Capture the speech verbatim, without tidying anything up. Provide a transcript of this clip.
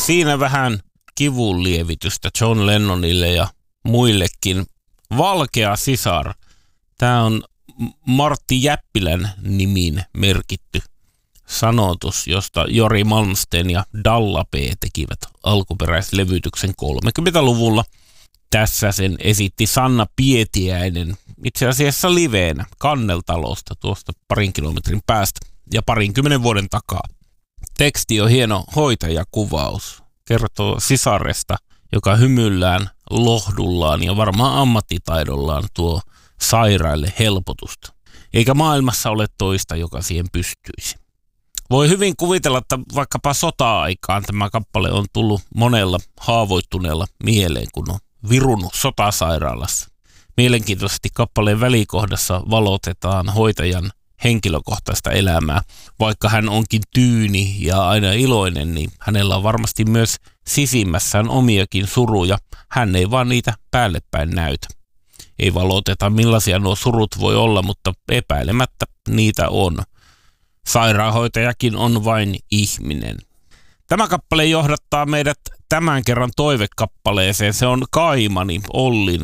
Siinä vähän kivunlievitystä John Lennonille ja muillekin. Valkea sisar. Tämä on Martti Jäppilän nimiin merkitty sanotus, josta Jori Malmsteen ja Dalla P tekivät alkuperäislevytyksen kolmekymmentäluvulla. Tässä sen esitti Sanna Pietiäinen itse asiassa liveenä Kanneltalosta tuosta parin kilometrin päästä ja parinkymmenen vuoden takaa. Teksti on hieno hoitajakuvaus. Kertoo sisaresta, joka hymyllään, lohdullaan ja varmaan ammattitaidollaan tuo sairaille helpotusta. Eikä maailmassa ole toista, joka siihen pystyisi. Voi hyvin kuvitella, että vaikkapa sota-aikaan tämä kappale on tullut monella haavoittuneella mieleen, kun on virunut sotasairaalassa. Mielenkiintoisesti kappaleen välikohdassa valotetaan hoitajan henkilökohtaista elämää. Vaikka hän onkin tyyni ja aina iloinen, niin hänellä on varmasti myös sisimmässään omiakin suruja. Hän ei vaan niitä päälle päin näytä. Ei valoteta millaisia nuo surut voi olla, mutta epäilemättä niitä on. Sairaanhoitajakin on vain ihminen. Tämä kappale johdattaa meidät tämän kerran toivekappaleeseen. Se on Kaimani Ollin